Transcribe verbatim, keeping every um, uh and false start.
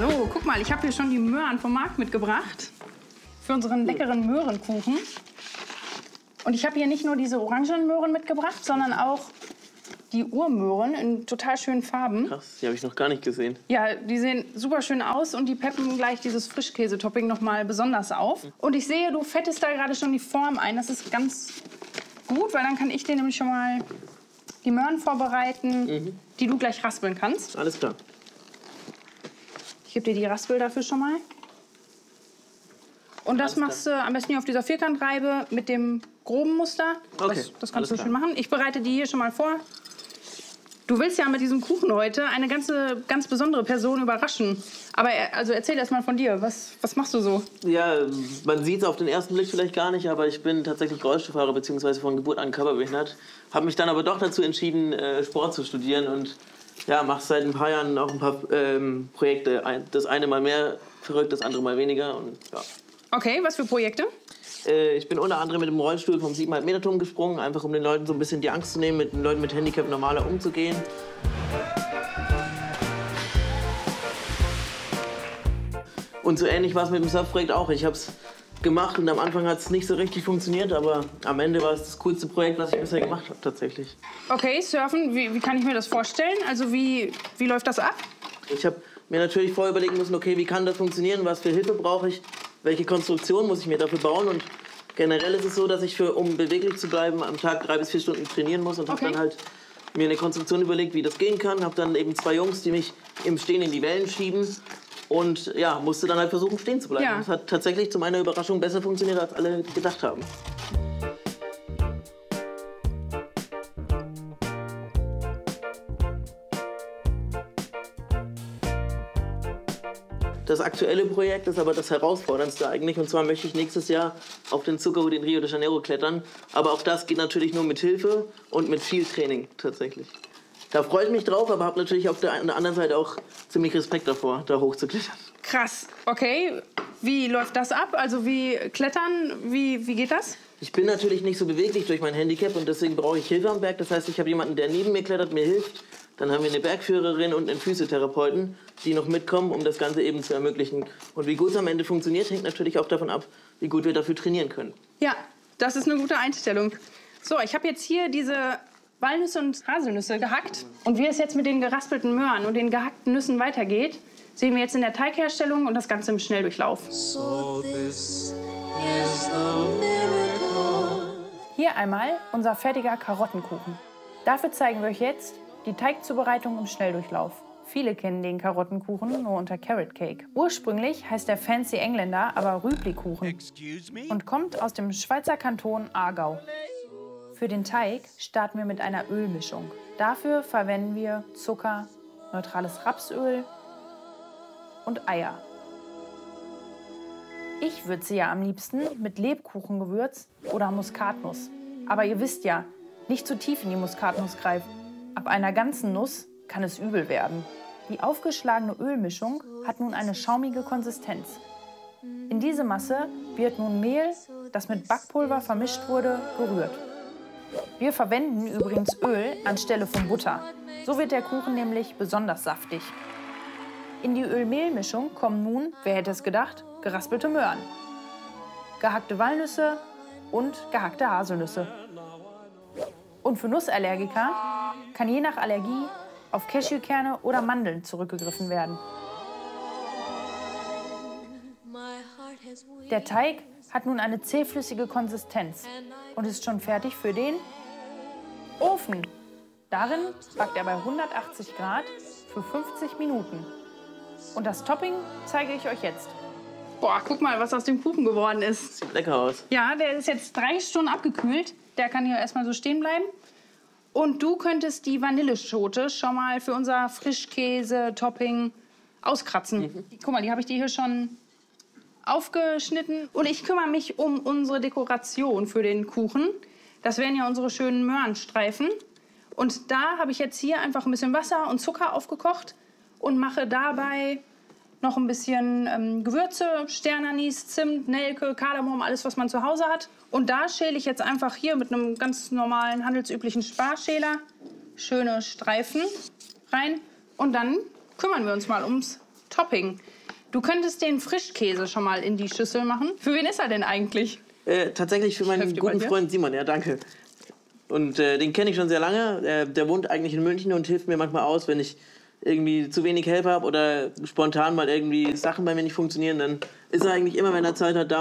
So, guck mal, ich habe hier schon die Möhren vom Markt mitgebracht. Für unseren leckeren Möhrenkuchen. Und ich habe hier nicht nur diese orangen Möhren mitgebracht, sondern auch die Urmöhren in total schönen Farben. Krass, die habe ich noch gar nicht gesehen. Ja, die sehen super schön aus und die peppen gleich dieses Frischkäse-Topping noch mal besonders auf. Und ich sehe, du fettest da gerade schon die Form ein. Das ist ganz gut, weil dann kann ich dir nämlich schon mal die Möhren vorbereiten, mhm. die du gleich raspeln kannst. Alles klar. Ich gebe dir die Raspel dafür schon mal. Und das machst du am besten hier auf dieser Vierkantreibe mit dem groben Muster. Okay, Das, das kannst du schön machen. Ich bereite die hier schon mal vor. Du willst ja mit diesem Kuchen heute eine ganze, ganz besondere Person überraschen. Aber also erzähl erst mal von dir. Was, was machst du so? Ja, man sieht es auf den ersten Blick vielleicht gar nicht, aber ich bin tatsächlich Rollstuhlfahrer bzw. von Geburt an körperbehindert. Habe mich dann aber doch dazu entschieden, äh, Sport zu studieren und ja, mache seit ein paar Jahren auch ein paar ähm, Projekte. Das eine mal mehr verrückt, das andere mal weniger. Und, ja. Okay, was für Projekte? Äh, ich bin unter anderem mit dem Rollstuhl vom sieben Komma fünf Meter Turm gesprungen, einfach um den Leuten so ein bisschen die Angst zu nehmen, mit den Leuten mit Handicap normaler umzugehen. Und so ähnlich war es mit dem Surfprojekt auch. Ich habe es gemacht und am Anfang hat es nicht so richtig funktioniert, aber am Ende war es das coolste Projekt, was ich bisher gemacht habe, tatsächlich. Okay, Surfen, wie, wie kann ich mir das vorstellen? Also wie, wie läuft das ab? Ich habe mir natürlich vorher überlegen müssen, okay, wie kann das funktionieren, was für Hilfe brauche ich, welche Konstruktion muss ich mir dafür bauen und generell ist es so, dass ich, für, um beweglich zu bleiben, am Tag drei bis vier Stunden trainieren muss und okay. habe dann halt mir eine Konstruktion überlegt, wie das gehen kann, habe dann eben zwei Jungs, die mich im Stehen in die Wellen schieben. Und ja, musste dann halt versuchen, stehen zu bleiben. Ja. Das hat tatsächlich zu meiner Überraschung besser funktioniert, als alle gedacht haben. Das aktuelle Projekt ist aber das herausforderndste eigentlich. Und zwar möchte ich nächstes Jahr auf den Zuckerhut in Rio de Janeiro klettern. Aber auch das geht natürlich nur mit Hilfe und mit viel Training tatsächlich. Da freue ich mich drauf, aber habe natürlich auf der anderen Seite auch ziemlich Respekt davor, da hochzuklettern. Krass, okay. Wie läuft das ab? Also wie klettern, wie, wie geht das? Ich bin natürlich nicht so beweglich durch mein Handicap und deswegen brauche ich Hilfe am Berg. Das heißt, ich habe jemanden, der neben mir klettert, mir hilft. Dann haben wir eine Bergführerin und einen Physiotherapeuten, die noch mitkommen, um das Ganze eben zu ermöglichen. Und wie gut es am Ende funktioniert, hängt natürlich auch davon ab, wie gut wir dafür trainieren können. Ja, das ist eine gute Einstellung. So, ich habe jetzt hier diese Walnüsse und Haselnüsse gehackt. Und wie es jetzt mit den geraspelten Möhren und den gehackten Nüssen weitergeht, sehen wir jetzt in der Teigherstellung und das Ganze im Schnelldurchlauf. So this is the miracle. Hier einmal unser fertiger Karottenkuchen. Dafür zeigen wir euch jetzt die Teigzubereitung im Schnelldurchlauf. Viele kennen den Karottenkuchen nur unter Carrot Cake. Ursprünglich heißt der fancy Engländer aber Rüblikuchen und kommt aus dem Schweizer Kanton Aargau. Für den Teig starten wir mit einer Ölmischung. Dafür verwenden wir Zucker, neutrales Rapsöl und Eier. Ich würze ja am liebsten mit Lebkuchengewürz oder Muskatnuss. Aber ihr wisst ja, nicht zu tief in die Muskatnuss greifen. Ab einer ganzen Nuss kann es übel werden. Die aufgeschlagene Ölmischung hat nun eine schaumige Konsistenz. In diese Masse wird nun Mehl, das mit Backpulver vermischt wurde, gerührt. Wir verwenden übrigens Öl anstelle von Butter. So wird der Kuchen nämlich besonders saftig. In die Öl-Mehl-Mischung kommen nun, wer hätte es gedacht, geraspelte Möhren, gehackte Walnüsse und gehackte Haselnüsse. Und für Nussallergiker kann je nach Allergie auf Cashewkerne oder Mandeln zurückgegriffen werden. Der Teig hat nun eine zähflüssige Konsistenz und ist schon fertig für den Ofen. Darin backt er bei hundertachtzig Grad für fünfzig Minuten. Und das Topping zeige ich euch jetzt. Boah, guck mal, was aus dem Kuchen geworden ist. Sieht lecker aus. Ja, der ist jetzt drei Stunden abgekühlt. Der kann hier erstmal so stehen bleiben. Und du könntest die Vanilleschote schon mal für unser Frischkäse-Topping auskratzen. Mhm. Guck mal, die habe ich dir hier schon aufgeschnitten. Und ich kümmere mich um unsere Dekoration für den Kuchen. Das wären ja unsere schönen Möhrenstreifen. Und da habe ich jetzt hier einfach ein bisschen Wasser und Zucker aufgekocht und mache dabei noch ein bisschen ähm, Gewürze, Sternanis, Zimt, Nelke, Kardamom, alles, was man zu Hause hat. Und da schäle ich jetzt einfach hier mit einem ganz normalen, handelsüblichen Sparschäler schöne Streifen rein. Und dann kümmern wir uns mal ums Topping. Du könntest den Frischkäse schon mal in die Schüssel machen. Für wen ist er denn eigentlich? Äh, tatsächlich für meinen Hälfte guten bei dir? Freund Simon, ja, danke. Und äh, den kenne ich schon sehr lange. Äh, der wohnt eigentlich in München und hilft mir manchmal aus, wenn ich irgendwie zu wenig Helfer habe oder spontan mal irgendwie Sachen bei mir nicht funktionieren, dann ist er eigentlich immer, wenn er Zeit hat, da